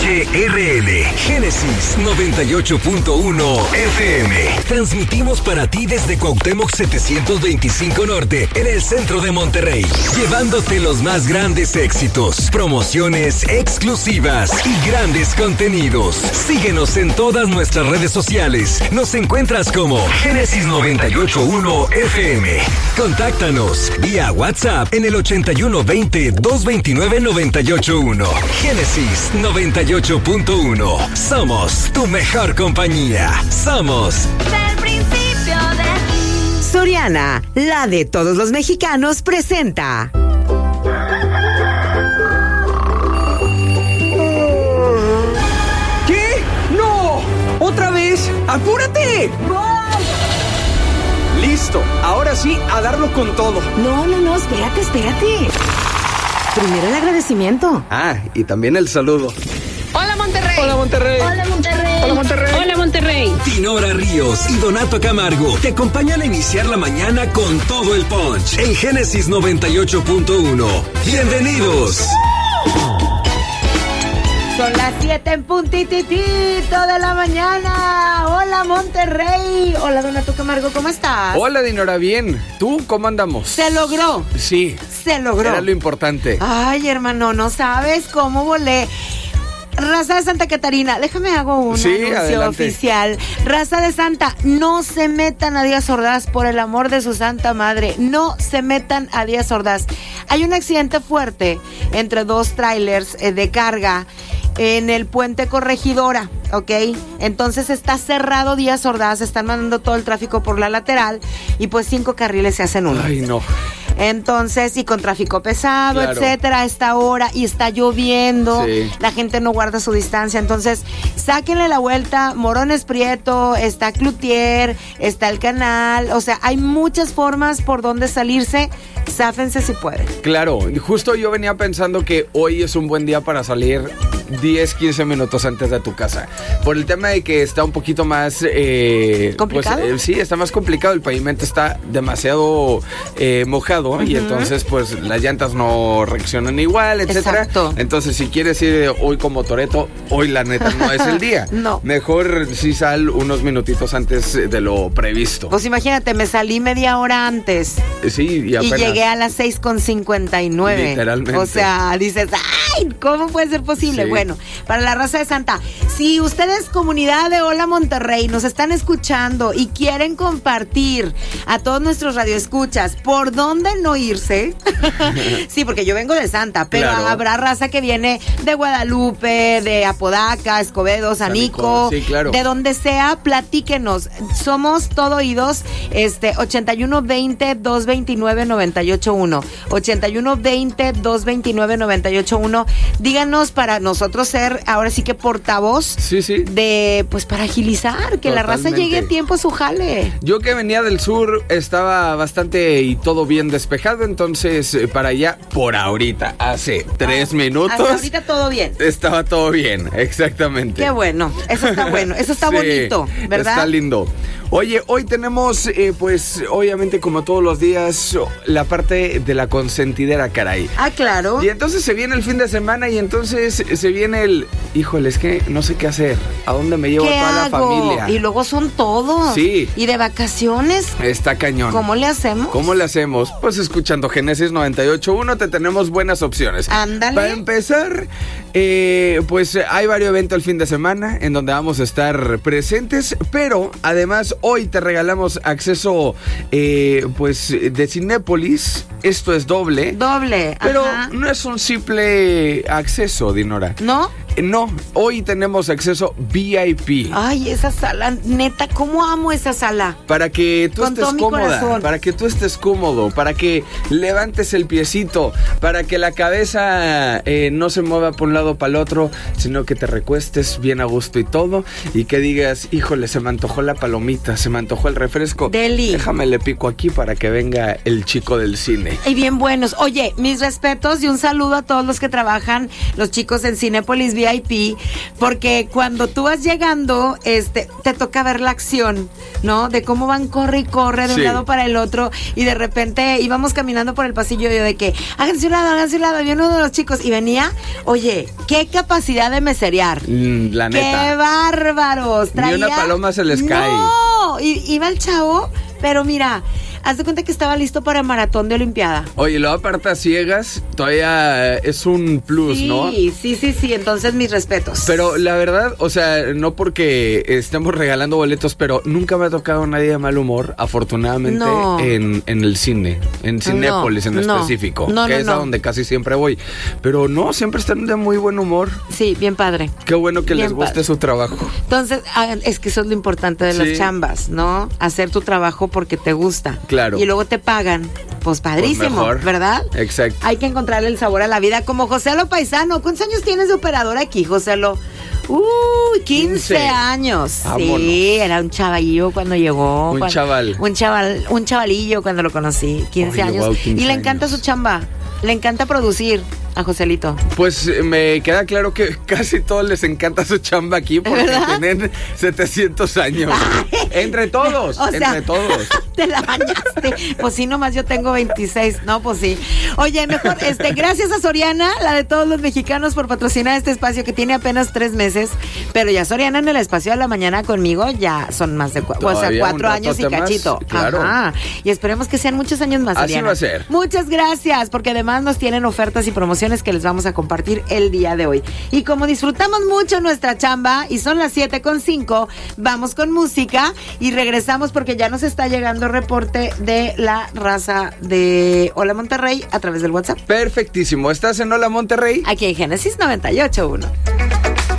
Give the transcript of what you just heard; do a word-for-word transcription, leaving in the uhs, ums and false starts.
H R L, Génesis noventa y ocho punto uno F M. Transmitimos para ti desde Cuauhtémoc setecientos veinticinco Norte, en el centro de Monterrey, llevándote los más grandes éxitos, promociones exclusivas y grandes contenidos. Síguenos en todas nuestras redes sociales. Nos encuentras como Génesis noventa y ocho punto uno F M. Contáctanos vía WhatsApp en el ochenta y uno veinte, doscientos veintinueve, noventa y ocho uno. Génesis noventa y ocho punto uno. Somos tu mejor compañía. Somos del principio de... Soriana, la de todos los mexicanos, presenta... ¿Qué? ¡No! ¡Otra vez! ¡Apúrate! Listo, ahora sí, a darlo con todo. No, no, no, espérate, espérate. Primero el agradecimiento. Ah, y también el saludo. Hola Monterrey. Hola Monterrey. Hola Monterrey. Hola Monterrey. Hola Monterrey. Dinora Ríos y Donato Camargo te acompañan a iniciar la mañana con todo el punch en Génesis noventa y ocho punto uno. ¡Bienvenidos! Son las siete en puntititito de la mañana. Hola Monterrey. Hola Donato Camargo, ¿cómo estás? Hola Dinora, bien. ¿Tú cómo andamos? Se logró. Sí. Se logró. Era lo importante. Ay, hermano, no sabes cómo volé. Raza de Santa Catarina, déjame hago un sí, anuncio adelante. oficial. Raza de Santa, no se metan a Díaz Ordaz, por el amor de su santa madre. No se metan a Díaz Ordaz. Hay un accidente fuerte entre dos trailers eh, de carga en el puente Corregidora, ¿ok? Entonces está cerrado Díaz Ordaz, están mandando todo el tráfico por la lateral y pues cinco carriles se hacen uno. Ay, no. Entonces, y con tráfico pesado, Claro. etcétera, a esta hora, y está lloviendo, Sí. la gente no guarda su distancia, entonces, sáquenle la vuelta. Morones Prieto, está Cloutier, está el canal, o sea, hay muchas formas por donde salirse, záfense si pueden. Claro, justo yo venía pensando que hoy es un buen día para salir diez, quince minutos antes de tu casa. Por el tema de que está un poquito más... Eh, ¿Complicado? Pues, eh, sí, está más complicado. El pavimento está demasiado eh, mojado uh-huh. y entonces pues las llantas no reaccionan igual, etcétera. Exacto. Entonces si quieres ir hoy como Toretto, hoy la neta no es el día. No. Mejor si sal unos minutitos antes de lo previsto. Pues imagínate, me salí media hora antes. Sí, y apenas. Y llegué a las seis con cincuenta y nueve. Literalmente. O sea, dices, ¡ay! ¿Cómo puede ser posible? Sí. Bueno, para la raza de Santa, si ustedes, comunidad de Hola Monterrey, nos están escuchando y quieren compartir a todos nuestros radioescuchas por dónde no irse. Sí, porque yo vengo de Santa, pero Claro. habrá raza que viene de Guadalupe, de Apodaca, Escobedo, Sanico, Sí, claro. de donde sea, platíquenos. Somos todo oídos. Este, ochenta y uno veinte, doscientos veintinueve, noventa y ocho uno. ochenta y uno veinte, doscientos veintinueve, noventa y ocho uno. Díganos para nosotros ser ahora sí que portavoz Sí, sí. de, pues para agilizar, que la raza Totalmente. llegue a tiempo a su jale. Yo que venía del sur estaba bastante y todo bien despejado, entonces eh, para allá por ahorita, hace tres minutos. Hasta ahorita todo bien. Estaba todo bien, exactamente. Qué bueno, eso está bueno, eso está Sí, bonito, ¿verdad? Está lindo. Oye, hoy tenemos, eh, pues, obviamente como todos los días, la parte de la consentidera, caray. Ah, claro. Y entonces se viene el fin de semana y entonces se viene el, híjole, es que no sé qué hacer, ¿a dónde me llevo ¿Qué a toda la hago? familia? Y luego son todos. Sí. Y de vacaciones, Está cañón. ¿cómo le hacemos? ¿Cómo le hacemos? Pues escuchando Génesis noventa y ocho punto uno te tenemos buenas opciones. Ándale. Para empezar, eh, pues hay varios eventos el fin de semana en donde vamos a estar presentes, pero además hoy te regalamos acceso eh, pues de Cinépolis. Esto es doble. Doble, Pero ajá. no es un simple acceso, Dinora. ¿No? No, hoy tenemos acceso V I P. Ay, esa sala, neta, ¿cómo amo esa sala? Para que tú Con estés todo mi cómoda, corazón. para que tú estés cómodo, para que levantes el piecito, para que la cabeza eh, no se mueva por un lado para el otro, sino que te recuestes bien a gusto y todo, y que digas, híjole, se me antojó la palomita, se me antojó el refresco. Deli. Déjame le pico aquí para que venga el chico del cine. Y bien buenos. Oye, mis respetos y un saludo a todos los que trabajan, los chicos en Cinépolis V V I P, porque cuando tú vas llegando, este, te toca ver la acción, ¿no? De cómo van corre y corre de Sí. un lado para el otro, y de repente íbamos caminando por el pasillo yo de que, háganse un lado, háganse un lado, había uno de los chicos, y venía, oye, qué capacidad de meserear. Mm, La ¡Qué neta. bárbaros! Ni una paloma se les cae. No, I- iba el chavo, pero mira, haz de cuenta que estaba listo para el maratón de Olimpiada. Oye, luego aparte a ciegas, todavía eh, es un plus, sí, ¿no? Sí, sí, sí, entonces mis respetos. Pero la verdad, o sea, no porque estemos regalando boletos, pero nunca me ha tocado nadie de mal humor, afortunadamente, No. en, en el cine, en Cinépolis en no, específico, no, que no, es no. a donde casi siempre voy. Pero no, siempre están de muy buen humor. Sí, bien padre. Qué bueno que Bien les guste padre. su trabajo. Entonces, ah, es que eso es lo importante de Sí. las chambas, ¿no? Hacer tu trabajo porque te gusta. Claro. Y luego te pagan, pues padrísimo, mejor. ¿verdad? Exacto. Hay que encontrarle el sabor a la vida, como Joselo Paisano. ¿Cuántos años tienes de operador aquí, Joselo? Uy, quince, quince. años. Vámonos. Sí, era un chavalillo cuando llegó. Un cuando- chaval. Un chaval, un chavalillo cuando lo conocí, quince Oye, años. wow, quince y le encanta años. su chamba. Le encanta producir a Joselito. Pues eh, me queda claro que casi todos les encanta su chamba aquí porque ¿Verdad? tienen setecientos años. Entre todos, O sea, entre todos. Te la bañaste. Pues sí, nomás yo tengo veintiséis. No, pues sí. Oye, mejor, este, gracias a Soriana, la de todos los mexicanos, por patrocinar este espacio que tiene apenas tres meses. Pero ya Soriana en el espacio de la mañana conmigo ya son más de cuatro, o sea, Todavía un cuatro años y ratote más, cachito. claro. Ajá. Y esperemos que sean muchos años más, Así Soriana. va a ser. Muchas gracias, porque además nos tienen ofertas y promociones que les vamos a compartir el día de hoy. Y como disfrutamos mucho nuestra chamba y son las siete con cinco, vamos con música y regresamos porque ya nos está llegando reporte de la raza de Hola Monterrey a través del WhatsApp. Perfectísimo. ¿Estás en Hola Monterrey? Aquí en Génesis noventa y ocho punto uno.